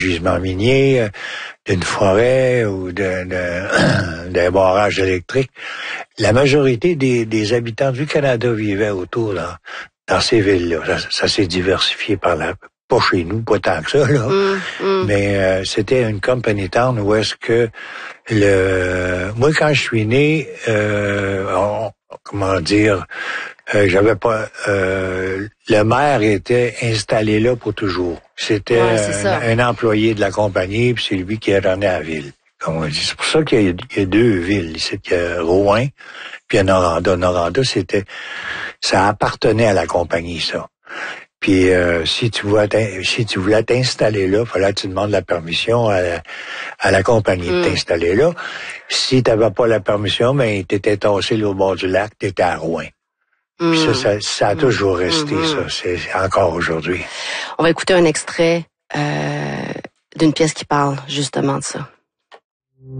gisement minier, d'une forêt ou d'un barrage électrique. La majorité des habitants du Canada vivaient autour, là, dans ces villes-là. Ça s'est diversifié par là. Pas chez nous, pas tant que ça, là. Mais c'était une company town où est-ce que moi, quand je suis né, j'avais pas... le maire était installé là pour toujours. C'était un employé de la compagnie, puis c'est lui qui a donné la ville. Comme on dit. C'est pour ça qu'il y a deux villes. Il y a Rouen, puis il y a Noranda. Noranda, ça appartenait à la compagnie, ça. Puis si tu voulais t'installer là, fallait que tu demandes la permission à la compagnie de t'installer là. Si tu n'avais pas la permission, ben t'étais tassé là au bord du lac, t'étais à Rouen. Puis ça a toujours resté, ça. C'est encore aujourd'hui. On va écouter un extrait d'une pièce qui parle justement de ça.